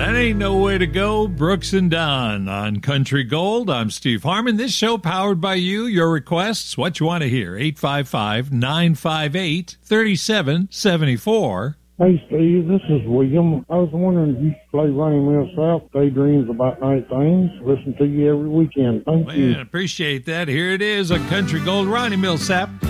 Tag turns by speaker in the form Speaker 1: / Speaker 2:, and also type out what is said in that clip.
Speaker 1: That ain't no way to go. Brooks and Dunn on Country Gold. I'm Steve Harmon. This show powered by you. Your requests, what you want to hear. 855-958-3774.
Speaker 2: Hey, Steve, this is William. I was wondering if you should play Ronnie Mills South, Daydreams About Night Things. Listen to you every weekend. Thank you.
Speaker 1: Man, appreciate that. Here it is, a Country Gold Ronnie Milsap.